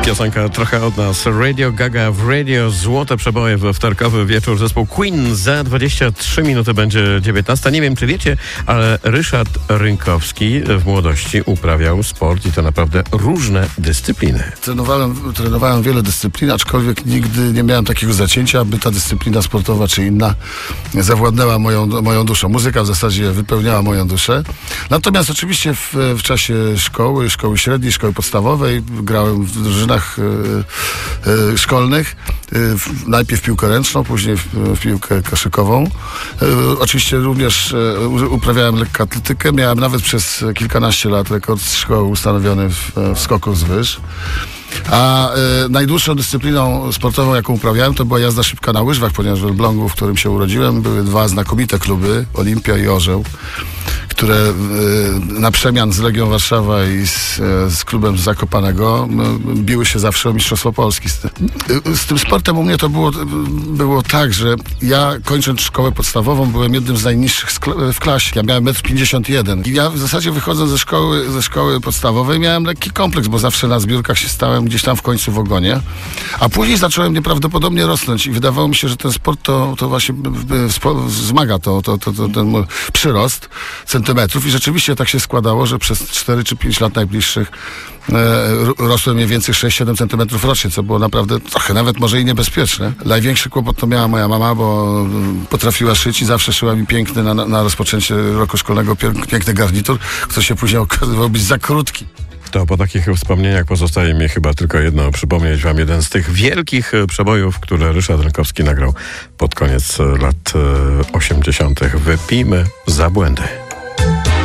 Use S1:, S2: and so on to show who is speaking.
S1: Piosenka trochę od nas. Radio Gaga w radio. Złote przeboje we wtorkowy wieczór. Zespół Queen. Za 23 minuty będzie 19. Nie wiem, czy wiecie, ale Ryszard Rynkowski w młodości uprawiał sport i to naprawdę różne dyscypliny.
S2: Trenowałem wiele dyscyplin, aczkolwiek nigdy nie miałem takiego zacięcia, aby ta dyscyplina sportowa czy inna zawładnęła moją duszą. Muzyka w zasadzie wypełniała moją duszę. Natomiast oczywiście w czasie szkoły średniej, szkoły podstawowej grałem w drużynach szkolnych. Najpierw piłkę ręczną, później w piłkę koszykową. Oczywiście również uprawiałem lekkoatletykę. Miałem nawet przez kilkanaście lat rekord szkoły ustanowiony w skoku z wyż. A najdłuższą dyscypliną sportową, jaką uprawiałem, to była jazda szybka na łyżwach, ponieważ w Elblągu, w którym się urodziłem, były dwa znakomite kluby, Olimpia i Orzeł, które na przemian z Legią Warszawa i z klubem z Zakopanego biły się zawsze o Mistrzostwo Polski. Z tym sportem u mnie to było tak, że ja kończąc szkołę podstawową byłem jednym z najniższych w klasie. Ja miałem 1,51 m. I ja w zasadzie wychodząc ze szkoły podstawowej miałem lekki kompleks, bo zawsze na zbiórkach się stałem gdzieś tam w końcu w ogonie. A później zacząłem nieprawdopodobnie rosnąć i wydawało mi się, że ten sport to właśnie wzmaga ten mój przyrost centymetrów i rzeczywiście tak się składało, że przez 4 czy 5 lat najbliższych rosłem mniej więcej 6-7 centymetrów rocznie, co było naprawdę trochę nawet może i niebezpieczne. Największy kłopot to miała moja mama, bo potrafiła szyć i zawsze szyła mi piękny na rozpoczęcie roku szkolnego piękny garnitur, który się później okazywał być za krótki.
S1: To po takich wspomnieniach pozostaje mi chyba tylko jedno, przypomnieć wam jeden z tych wielkich przebojów, które Ryszard Rynkowski nagrał pod koniec lat 80. Wypijmy za błędy.